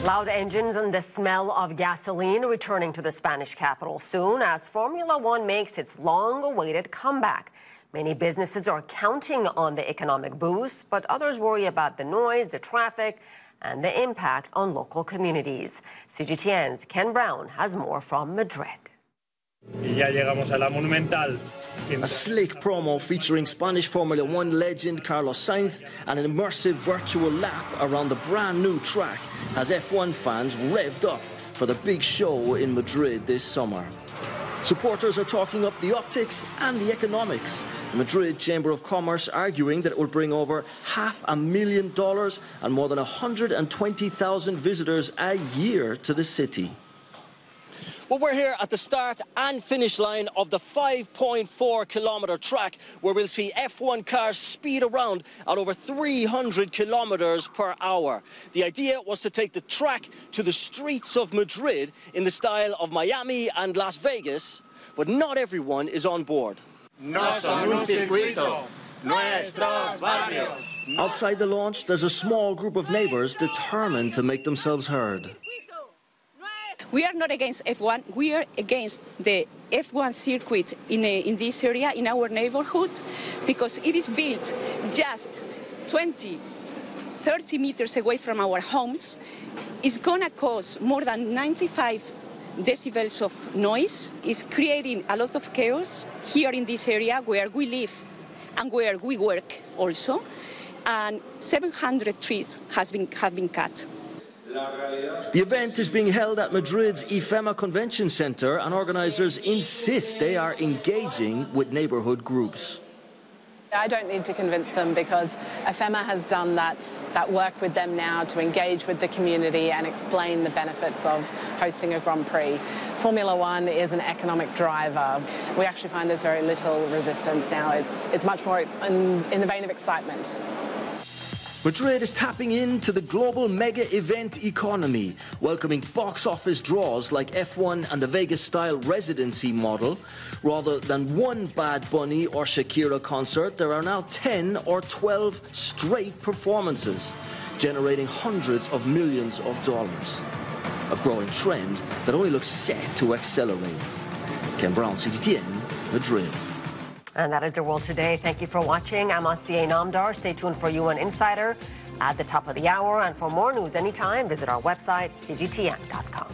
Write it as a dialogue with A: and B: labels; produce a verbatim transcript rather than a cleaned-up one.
A: Loud engines and the smell of gasoline returning to the Spanish capital soon as Formula One makes its long-awaited comeback. Many businesses are counting on the economic boost, but others worry about the noise, the traffic, and the impact on local communities. C G T N's Ken Brown has more from Madrid.
B: Y ya llegamos a la Monumental.
C: A slick promo featuring Spanish Formula One legend Carlos Sainz and an immersive virtual lap around the brand new track has F one fans revved up for the big show in Madrid this summer. Supporters are talking up the optics and the economics. The Madrid Chamber of Commerce arguing that it will bring over half a million dollars and more than one hundred twenty thousand visitors a year to the city. Well, we're here at the start and finish line of the five point four kilometre track where we'll see F one cars speed around at over three hundred kilometres per hour. The idea was to take the track to the streets of Madrid in the style of Miami and Las Vegas, but not everyone is on board.
D: No son un circuito, nuestros barrios.
C: Outside the launch, there's a small group of neighbours determined to make themselves heard.
E: We are not against F one, we are against the F one circuit in, a, in this area, in our neighborhood, because it is built just twenty, thirty meters away from our homes. It's gonna cause more than ninety-five decibels of noise. It's creating a lot of chaos here in this area where we live and where we work also. And seven hundred trees has been, have been cut.
C: The event is being held at Madrid's IFEMA Convention Centre, and organisers insist they are engaging with neighbourhood groups.
F: I don't need to convince them because IFEMA has done that, that work with them now to engage with the community and explain the benefits of hosting a Grand Prix. Formula One is an economic driver. We actually find there's very little resistance now. It's, it's much more in, in the vein of excitement.
C: Madrid is tapping into the global mega-event economy, welcoming box office draws like F one and the Vegas-style residency model. Rather than one Bad Bunny or Shakira concert, there are now ten or twelve straight performances, generating hundreds of millions of dollars. A growing trend that only looks set to accelerate. Ken Brown, C G T N, Madrid.
A: And that is the world today. Thank you for watching. I'm Asiye Namdar. Stay tuned for U N Insider at the top of the hour. And for more news anytime, visit our website, C G T N dot com.